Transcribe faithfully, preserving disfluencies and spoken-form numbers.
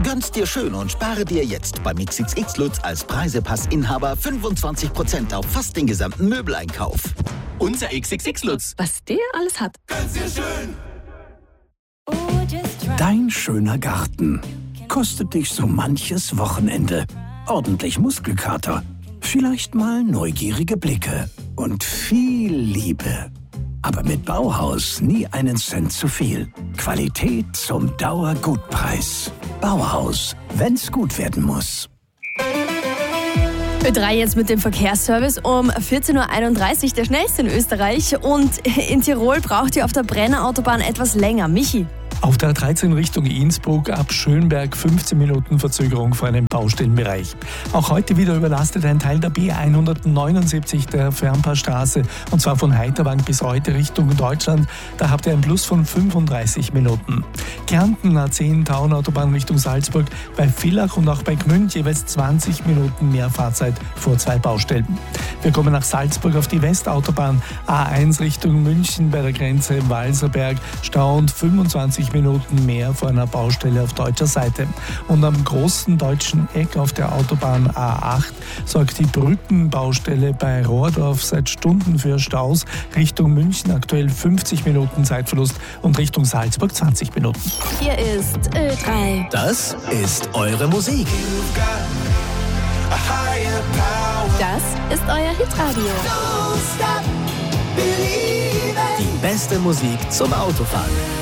Gönn's dir schön und spare dir jetzt beim X X X Lutz als Preisepass-Inhaber fünfundzwanzig Prozent auf fast den gesamten Möbeleinkauf. Unser X X X Lutz. Was der alles hat. Gönn's dir schön. Dein schöner Garten kostet dich so manches Wochenende. Ordentlich Muskelkater, vielleicht mal neugierige Blicke und viel Liebe. Aber mit Bauhaus nie einen Cent zu viel. Qualität zum Dauergutpreis. Bauhaus, wenn's gut werden muss. Ö drei jetzt mit dem Verkehrsservice um vierzehn Uhr einunddreißig, der schnellste in Österreich. Und in Tirol braucht ihr auf der Brenner-Autobahn etwas länger. Michi? Auf der A dreizehn Richtung Innsbruck ab Schönberg fünfzehn Minuten Verzögerung vor einem Baustellenbereich. Auch heute wieder überlastet ein Teil der B hundertneunundsiebzig der Fernpassstraße, und zwar von Heiterwang bis heute Richtung Deutschland. Da habt ihr einen Plus von fünfunddreißig Minuten. Kärnten A zehn Tauernautobahn Richtung Salzburg bei Villach und auch bei Gmünd jeweils zwanzig Minuten mehr Fahrzeit vor zwei Baustellen. Wir kommen nach Salzburg auf die Westautobahn A eins Richtung München bei der Grenze Walserberg. Stau und fünfundzwanzig Minuten mehr vor einer Baustelle auf deutscher Seite. Und am großen deutschen Eck auf der Autobahn A acht sorgt die Brückenbaustelle bei Rohrdorf seit Stunden für Staus. Richtung München aktuell fünfzig Minuten Zeitverlust und Richtung Salzburg zwanzig Minuten. Hier ist Ö drei. Das ist eure Musik. Das ist euer Hitradio. Die beste Musik zum Autofahren.